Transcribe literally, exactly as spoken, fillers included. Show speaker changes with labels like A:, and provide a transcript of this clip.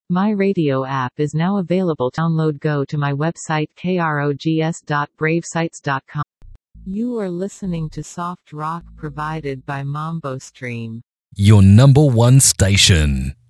A: My radio app is now available. Download. Go to my website krogs dot bravesites dot com. You are listening to soft rock provided by MamboStream.
B: Your number one station.